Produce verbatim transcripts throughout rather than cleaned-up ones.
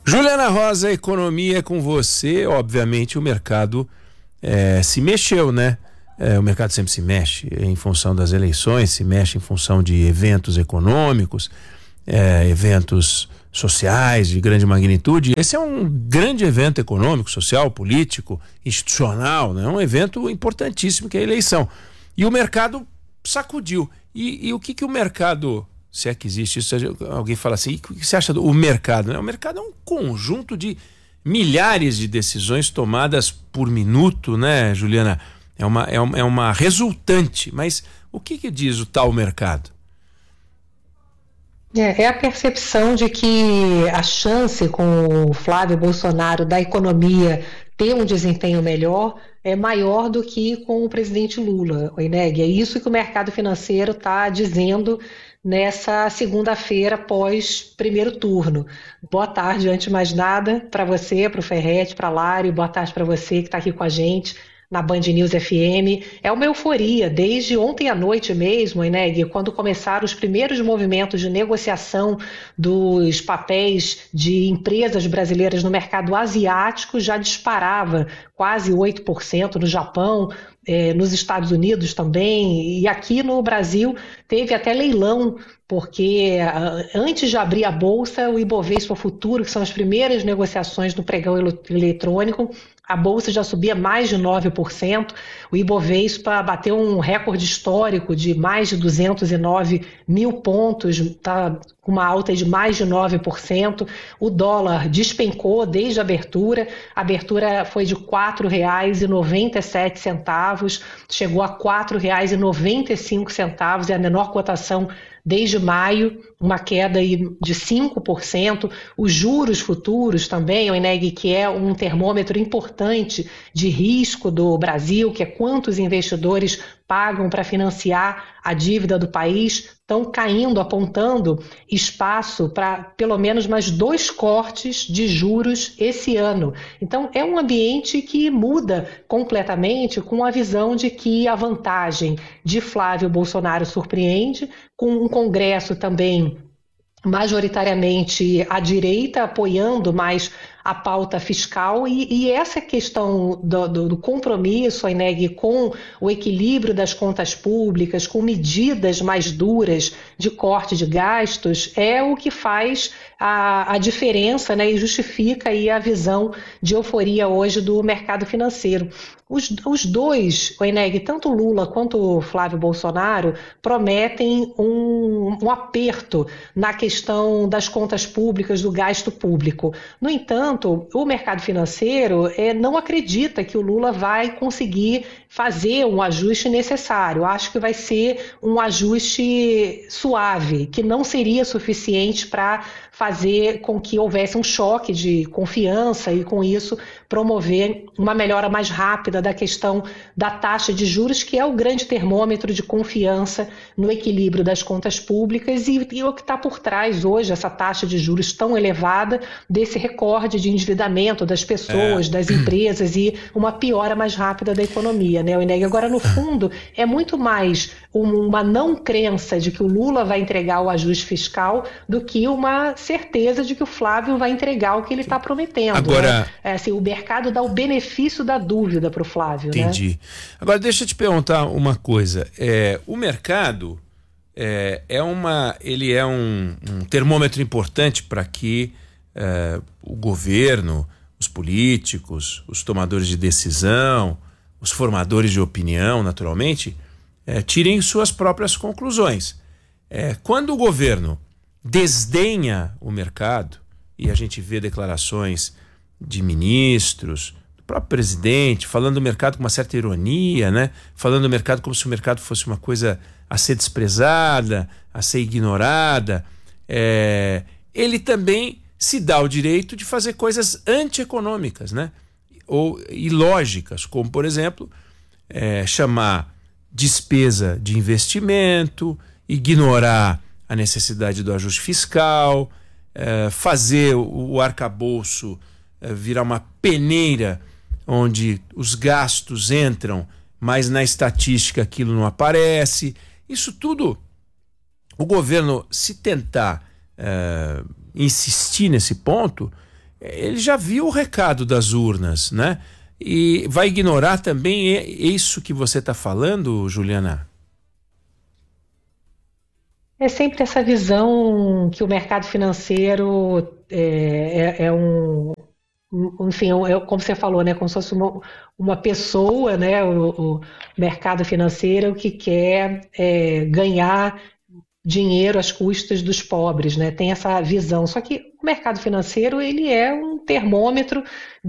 Juliana Rosa, economia com você. Obviamente o mercado é, se mexeu, né? É, o mercado sempre se mexe em função das eleições, se mexe em função de eventos econômicos, é, eventos sociais de grande magnitude. Esse é um grande evento econômico, social, político, institucional, né? Um evento importantíssimo que é a eleição. E o mercado sacudiu. E, e o que que o mercado, se é que existe isso, alguém fala assim, o que você acha do o mercado? Né? O mercado é um conjunto de milhares de decisões tomadas por minuto, né, Juliana? É uma, é uma, é uma resultante, mas o que que diz o tal mercado? É, é a percepção de que a chance com o Flávio Bolsonaro da economia ter um desempenho melhor é maior do que com o presidente Lula, o Ineg. É isso que o mercado financeiro está dizendo nessa segunda-feira pós primeiro turno. Boa tarde, antes de mais nada, para você, para o Ferretti, para a Lari, boa tarde para você que está aqui com a gente na Band News F M. É uma euforia, desde ontem à noite mesmo, Ineg, quando começaram os primeiros movimentos de negociação dos papéis de empresas brasileiras no mercado asiático, já disparava quase oito por cento no Japão, eh, nos Estados Unidos também, e aqui no Brasil teve até leilão, porque uh, antes de abrir a Bolsa, o Ibovespa Futuro, que são as primeiras negociações no pregão eletrônico, a Bolsa já subia mais de nove por cento, o Ibovespa bateu um recorde histórico de mais de duzentos e nove mil pontos, está com uma alta de mais de nove por cento, o dólar despencou desde a abertura, a abertura foi de quatro reais e noventa e sete centavos, chegou a quatro reais e noventa e cinco centavos, é a menor cotação desde maio, uma queda de cinco por cento. Os juros futuros também, o Ineg, que é um termômetro importante de risco do Brasil, que é quantos investidores pagam para financiar a dívida do país, estão caindo, apontando espaço para pelo menos mais dois cortes de juros esse ano. Então é um ambiente que muda completamente com a visão de que a vantagem de Flávio Bolsonaro surpreende, com um Congresso também majoritariamente à direita, apoiando mais a pauta fiscal, e, e essa questão do, do, do compromisso, Ineg, com o equilíbrio das contas públicas, com medidas mais duras de corte de gastos, é o que faz a, a diferença, né, e justifica aí a visão de euforia hoje do mercado financeiro. Os, os dois, o Ineg, tanto Lula quanto o Flávio Bolsonaro, prometem um, um aperto na questão das contas públicas, do gasto público. No entanto, o mercado financeiro é, não acredita que o Lula vai conseguir fazer um ajuste necessário. Acho que vai ser um ajuste suave, que não seria suficiente para fazer com que houvesse um choque de confiança e, com isso, promover uma melhora mais rápida da questão da taxa de juros, que é o grande termômetro de confiança no equilíbrio das contas públicas e, e o que está por trás hoje, essa taxa de juros tão elevada, desse recorde de endividamento das pessoas, é. das empresas e uma piora mais rápida da economia, né, Ineg? Agora, no fundo, é muito mais uma não crença de que o Lula vai entregar o ajuste fiscal do que uma certeza de que o Flávio vai entregar o que ele está prometendo. Agora, né? é, assim, o mercado dá o benefício da dúvida para o Flávio. Entendi. Né? Agora, deixa eu te perguntar uma coisa. É, o mercado é, é uma, ele é um, um termômetro importante para que é, o governo, os políticos, os tomadores de decisão, os formadores de opinião, naturalmente, é, tirem suas próprias conclusões. É, quando o governo desdenha o mercado, e a gente vê declarações de ministros, do próprio presidente, falando do mercado com uma certa ironia, né? Falando do mercado como se o mercado fosse uma coisa a ser desprezada, a ser ignorada, é, ele também se dá o direito de fazer coisas antieconômicas, né? Ou ilógicas, como, por exemplo, é, chamar despesa de investimento, ignorar a necessidade do ajuste fiscal, é, fazer o, o arcabouço é, virar uma peneira onde os gastos entram, mas na estatística aquilo não aparece. Isso tudo, o governo, se tentar é, insistir nesse ponto, ele já viu o recado das urnas, né? E vai ignorar também isso que você está falando, Juliana? É sempre essa visão que o mercado financeiro é, é, é um, enfim, é, como você falou, né, como se fosse uma, uma pessoa, né, o, o mercado financeiro que quer é, ganhar dinheiro às custas dos pobres, né, tem essa visão. Só que o mercado financeiro, ele é um termômetro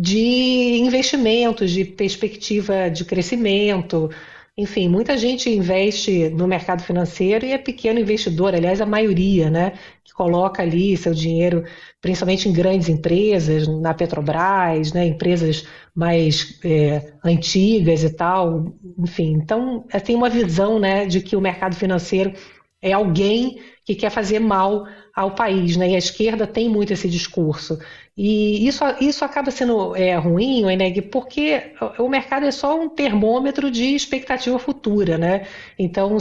de investimentos, de perspectiva de crescimento. Enfim, muita gente investe no mercado financeiro e é pequeno investidor, aliás, a maioria, né, que coloca ali seu dinheiro, principalmente em grandes empresas, na Petrobras, né, empresas mais é, antigas e tal, enfim. Então, tem uma visão, né, de que o mercado financeiro é alguém que quer fazer mal ao país, né? E a esquerda tem muito esse discurso. E isso, isso acaba sendo é, ruim, Eneg, porque o mercado é só um termômetro de expectativa futura, né? Então,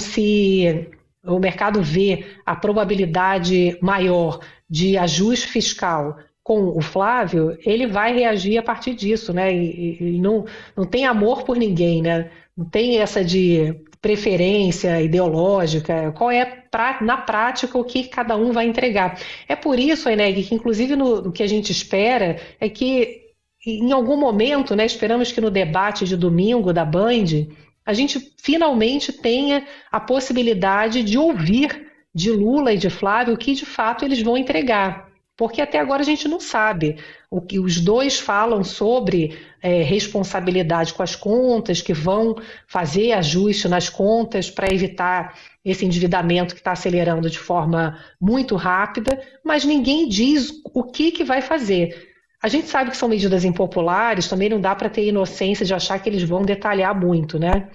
se o mercado vê a probabilidade maior de ajuste fiscal com o Flávio, ele vai reagir a partir disso, né? E, e não, não tem amor por ninguém, né? Não tem essa de preferência ideológica, qual é pra, na prática o que cada um vai entregar. É por isso, Eneg, que inclusive no, no que a gente espera é que em algum momento, né, esperamos que no debate de domingo da Band, a gente finalmente tenha a possibilidade de ouvir de Lula e de Flávio o que de fato eles vão entregar. Porque até agora a gente não sabe. O que os dois falam sobre é, responsabilidade com as contas, que vão fazer ajuste nas contas para evitar esse endividamento que está acelerando de forma muito rápida, mas ninguém diz o que, que vai fazer. A gente sabe que são medidas impopulares, também não dá para ter inocência de achar que eles vão detalhar muito, né?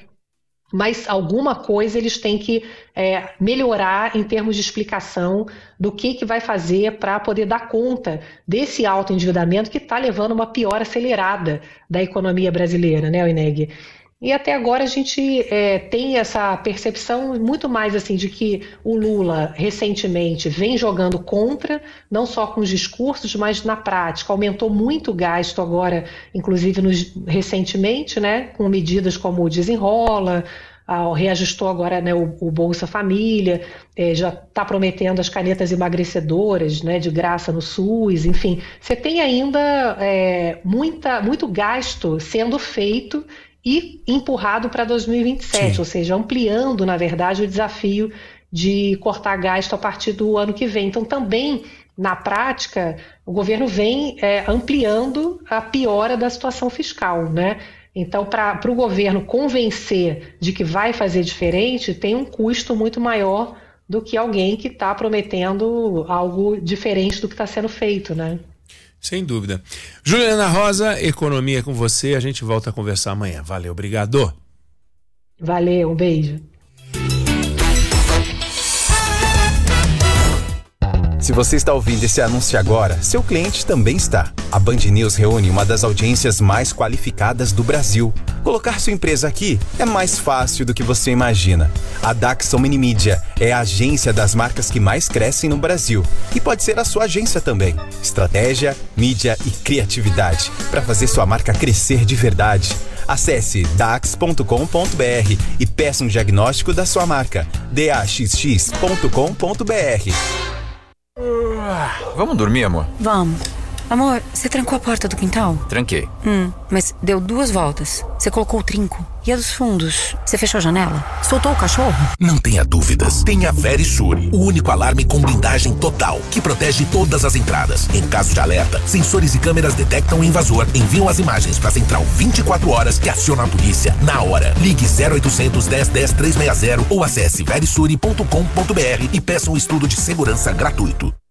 Mas alguma coisa eles têm que é, melhorar em termos de explicação do que, que vai fazer para poder dar conta desse alto endividamento que está levando uma piora acelerada da economia brasileira, né, Eneg? E até agora a gente é, tem essa percepção muito mais assim de que o Lula recentemente vem jogando contra, não só com os discursos, mas na prática. Aumentou muito o gasto agora, inclusive nos, recentemente, né, com medidas como o Desenrola, ah, reajustou agora, né, o, o Bolsa Família, é, já está prometendo as canetas emagrecedoras, né, de graça no SUS, enfim. Você tem ainda é, muita, muito gasto sendo feito e empurrado para dois mil e vinte e sete, Sim. ou seja, ampliando, na verdade, o desafio de cortar gasto a partir do ano que vem. Então, também, na prática, o governo vem é, ampliando a piora da situação fiscal, né? Então, para o governo convencer de que vai fazer diferente, tem um custo muito maior do que alguém que está prometendo algo diferente do que está sendo feito, né? Sem dúvida. Juliana Rosa, Economia com você. A gente volta a conversar amanhã. Valeu, obrigado. Valeu, um beijo. Se você está ouvindo esse anúncio agora, seu cliente também está. A Band News reúne uma das audiências mais qualificadas do Brasil. Colocar sua empresa aqui é mais fácil do que você imagina. A Daxon Mini Mídia é a agência das marcas que mais crescem no Brasil e pode ser a sua agência também. Estratégia, mídia e criatividade para fazer sua marca crescer de verdade. Acesse dax ponto com ponto b r e peça um diagnóstico da sua marca. d a x x ponto com ponto b r. Vamos dormir, amor? Vamos. Amor, você trancou a porta do quintal? Tranquei. Hum, mas deu duas voltas. Você colocou o trinco. E a dos fundos? Você fechou a janela? Soltou o cachorro? Não tenha dúvidas. Tenha Verisure, o único alarme com blindagem total, que protege todas as entradas. Em caso de alerta, sensores e câmeras detectam o invasor, enviam as imagens para a central vinte e quatro horas que aciona a polícia na hora. Ligue zero oitocentos, dez, dez, trezentos e sessenta ou acesse verisure ponto com ponto b r e peça um estudo de segurança gratuito.